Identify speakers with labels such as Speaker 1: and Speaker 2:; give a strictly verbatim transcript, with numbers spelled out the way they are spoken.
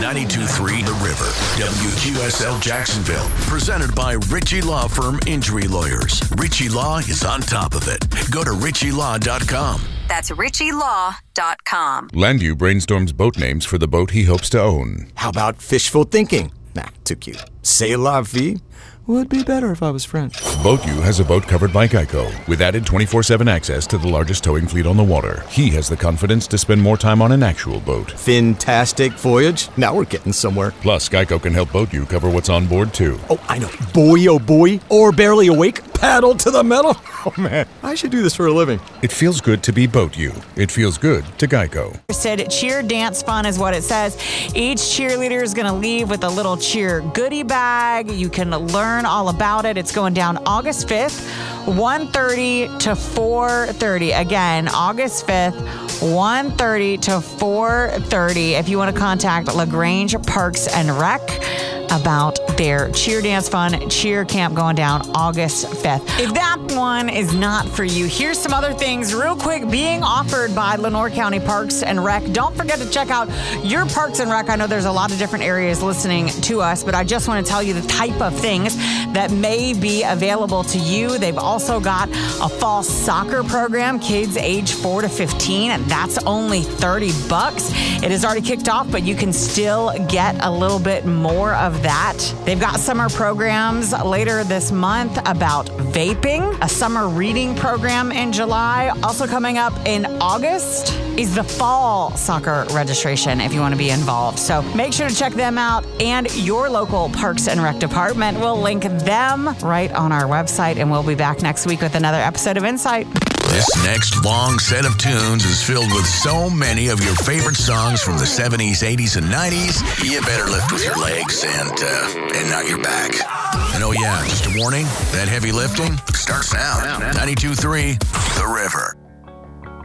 Speaker 1: ninety-two point three The River, W Q S L Jacksonville. Presented by Ritchie Law Firm Injury Lawyers. Ritchie Law is on top of it. Go to ritchie law dot com.
Speaker 2: That's ritchie law dot com.
Speaker 3: Landu brainstorms boat names for the boat he hopes to own.
Speaker 4: How about fishful thinking? Nah, too cute. C'est la vie would be better if I was French.
Speaker 3: BoatU has a boat covered by Geico with added twenty-four seven access to the largest towing fleet on the water. He has the confidence to spend more time on an actual boat.
Speaker 4: Fantastic voyage. Now we're getting somewhere.
Speaker 3: Plus, Geico can help BoatU cover what's on board, too.
Speaker 4: Oh, I know. Boy, oh boy. Or barely awake. Paddle to the metal. Oh, man. I should do this for a living.
Speaker 3: It feels good to be BoatU. It feels good to Geico.
Speaker 5: Said cheer dance fun is what it says. Each cheerleader is going to leave with a little cheer goodie bag. You can learn all about it. It's going down August fifth, one thirty to four thirty. Again, August fifth, one thirty to four thirty. If you want to contact LaGrange Parks and Rec about their cheer dance fun, cheer camp going down August fifth. If that one is not for you, here's some other things real quick being offered by Lenoir County Parks and Rec. Don't forget to check out your Parks and Rec. I know there's a lot of different areas listening to us, but I just want to tell you the type of things that may be available to you. They've also got a fall soccer program, kids age four to fifteen, and that's only thirty bucks. It has already kicked off, but you can still get a little bit more of that. They've got summer programs later this month about vaping, a summer reading program in July. Also coming up in August is the fall soccer registration if you want to be involved. So make sure to check them out, and your local Parks and Rec department. We'll link them right on our website, and we'll be back next week with another episode of Insight.
Speaker 1: This next long set of tunes is filled with so many of your favorite songs from the seventies, eighties, and nineties. You better lift with your legs and uh, and not your back. And oh yeah, just a warning, that heavy lifting starts now. ninety-two point three The River.